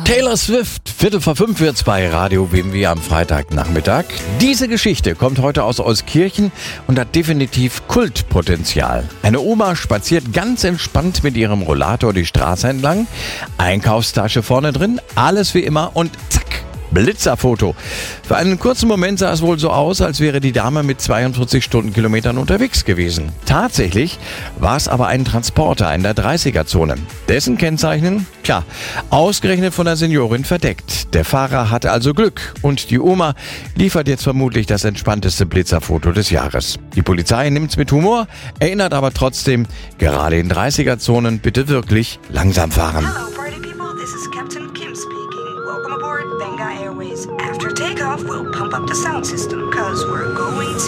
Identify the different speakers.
Speaker 1: Taylor Swift, 4:45 wird's bei Radio BMW am Freitagnachmittag. Diese Geschichte kommt heute aus Euskirchen und hat definitiv Kultpotenzial. Eine Oma spaziert ganz entspannt mit ihrem Rollator die Straße entlang, Einkaufstasche vorne drin, alles wie immer und zack, Blitzerfoto. Für einen kurzen Moment sah es wohl so aus, als wäre die Dame mit 42 Stundenkilometern unterwegs gewesen. Tatsächlich war es aber ein Transporter in der 30er-Zone. Dessen Kennzeichen, klar, ausgerechnet von der Seniorin verdeckt. Der Fahrer hatte also Glück und die Oma liefert jetzt vermutlich das entspannteste Blitzerfoto des Jahres. Die Polizei nimmt's mit Humor, erinnert aber trotzdem, gerade in 30er-Zonen bitte wirklich langsam fahren.
Speaker 2: Hello, party people. This is Captain Kim speaking. Welcome aboard Benga Airways. After takeoff, we'll pump up the sound system, cause we're going to